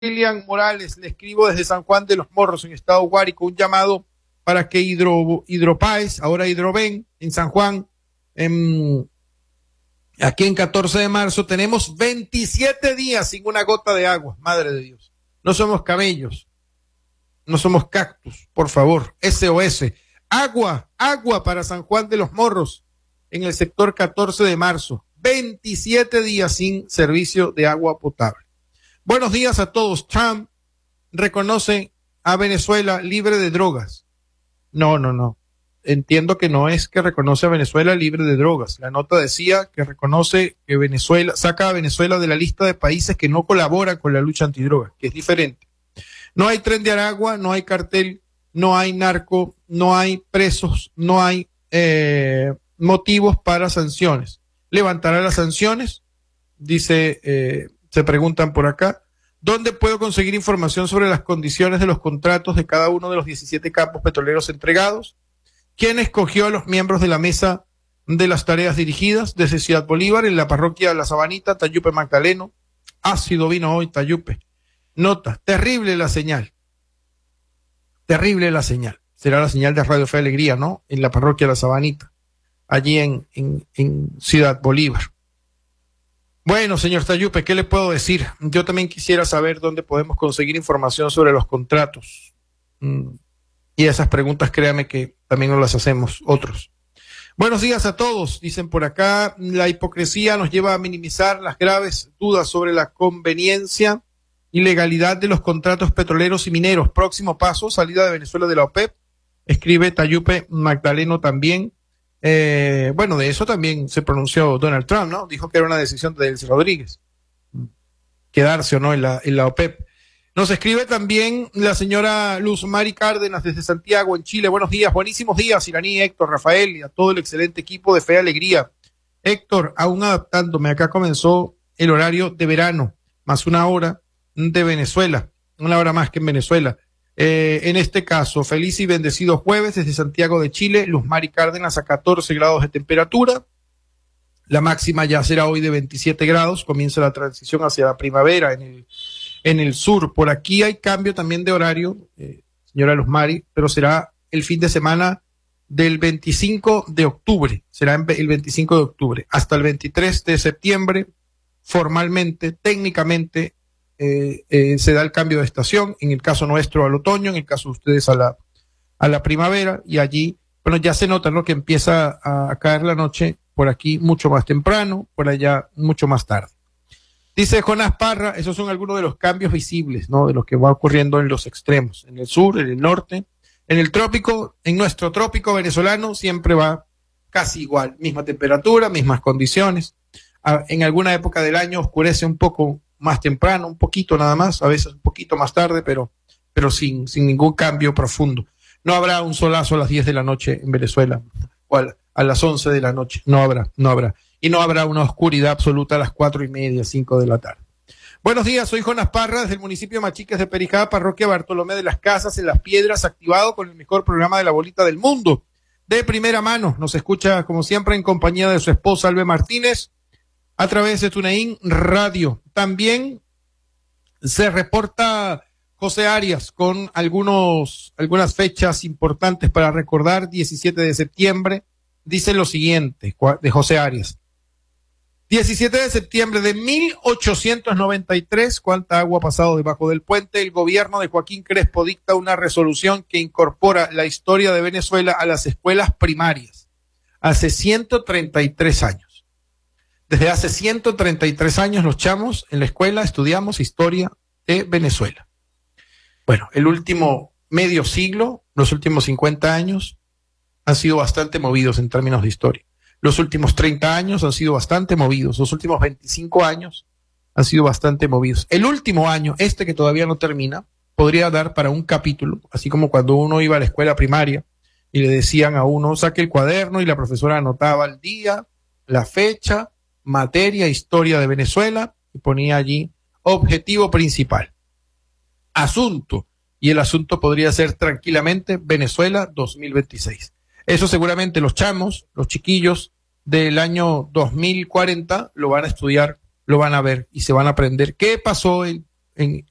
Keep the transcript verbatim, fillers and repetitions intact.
William Morales, le escribo desde San Juan de los Morros, en estado Guárico, un llamado para que Hidro, Hidropaes, ahora Hidroven, en San Juan, en, aquí en catorce de marzo, tenemos veintisiete días sin una gota de agua, madre de Dios. No somos camellos, no somos cactus, por favor, S O S. Agua, agua para San Juan de los Morros, en el sector catorce de marzo. veintisiete días sin servicio de agua potable. Buenos días a todos. Trump reconoce a Venezuela libre de drogas. No, no, no. Entiendo que no es que reconoce a Venezuela libre de drogas. La nota decía que reconoce que Venezuela, saca a Venezuela de la lista de países que no colaboran con la lucha antidrogas, que es diferente. No hay Tren de Aragua, no hay cartel, no hay narco, no hay presos, no hay eh, motivos para sanciones. ¿Levantará las sanciones? Dice, eh, se preguntan por acá. ¿Dónde puedo conseguir información sobre las condiciones de los contratos de cada uno de los diecisiete campos petroleros entregados? ¿Quién escogió a los miembros de la mesa de las tareas dirigidas desde Ciudad Bolívar, en la parroquia La Sabanita, Tayupe Magdaleno? Ácido vino hoy, Tayupe. Nota, terrible la señal. Terrible la señal. Será la señal de Radio Fe Alegría, ¿no? En la parroquia La Sabanita, allí en, en, en Ciudad Bolívar. Bueno, señor Tayupe, ¿qué le puedo decir? Yo también quisiera saber dónde podemos conseguir información sobre los contratos. Mm. Y esas preguntas, créame que también nos las hacemos otros. Buenos días a todos. Dicen por acá, la hipocresía nos lleva a minimizar las graves dudas sobre la conveniencia y legalidad de los contratos petroleros y mineros. Próximo paso, salida de Venezuela de la OPEP. Escribe Tayupe Magdaleno también. Eh, bueno, de eso también se pronunció Donald Trump, ¿no? Dijo que era una decisión de Delcy Rodríguez, quedarse o no en la, en la OPEP. Nos escribe también la señora Luz Mari Cárdenas desde Santiago, en Chile. Buenos días, buenísimos días, Iraní, Héctor, Rafael y a todo el excelente equipo de Fe Alegría. Héctor, aún adaptándome, acá comenzó el horario de verano, más una hora de Venezuela, una hora más que en Venezuela. Eh, en este caso, feliz y bendecido jueves desde Santiago de Chile, Luz Mari Cárdenas a catorce grados de temperatura. La máxima ya será hoy de veintisiete grados, comienza la transición hacia la primavera en el, en el sur. Por aquí hay cambio también de horario, eh, señora Luz Mari, pero será el fin de semana del veinticinco de octubre, será el veinticinco de octubre, hasta el veintitrés de septiembre, formalmente, técnicamente, Eh, eh, se da el cambio de estación, en el caso nuestro al otoño, en el caso de ustedes a la, a la primavera, y allí, bueno, ya se nota, ¿no?, que empieza a, a caer la noche por aquí mucho más temprano, por allá mucho más tarde. Dice Jonás Parra, esos son algunos de los cambios visibles, ¿no?, de lo que va ocurriendo en los extremos, en el sur, en el norte, en el trópico, en nuestro trópico venezolano siempre va casi igual, misma temperatura, mismas condiciones. A, en alguna época del año oscurece un poco más temprano, un poquito nada más, a veces un poquito más tarde, pero, pero sin, sin ningún cambio profundo. No habrá un solazo a las diez de la noche en Venezuela, o a, a las once de la noche, no habrá, no habrá. Y no habrá una oscuridad absoluta a las cuatro y media, cinco de la tarde. Buenos días, soy Jonas Parra, desde el municipio de Machiques de Perijá, parroquia Bartolomé de las Casas, en Las Piedras, activado con el mejor programa de la bolita del mundo. De primera mano, nos escucha como siempre en compañía de su esposa Albe Martínez, a través de TuneIn Radio. También se reporta José Arias con algunos, algunas fechas importantes para recordar. Diecisiete de septiembre, dice lo siguiente, de José Arias. diecisiete de septiembre de mil ochocientos noventa y tres, ¿cuánta agua ha pasado debajo del puente? El gobierno de Joaquín Crespo dicta una resolución que incorpora la historia de Venezuela a las escuelas primarias. Hace ciento treinta y tres años. Desde hace ciento treinta y tres años los chamos en la escuela estudiamos historia de Venezuela. Bueno, el último medio siglo, los últimos cincuenta años han sido bastante movidos en términos de historia. Los últimos treinta años han sido bastante movidos. Los últimos veinticinco años han sido bastante movidos. El último año, este que todavía no termina, podría dar para un capítulo, así como cuando uno iba a la escuela primaria y le decían a uno, saque el cuaderno y la profesora anotaba el día, la fecha, materia, historia de Venezuela, y ponía allí objetivo principal, asunto, y el asunto podría ser tranquilamente Venezuela dos mil veintiséis. Eso seguramente los chamos, los chiquillos del año dos mil cuarenta lo van a estudiar, lo van a ver y se van a aprender qué pasó en, en,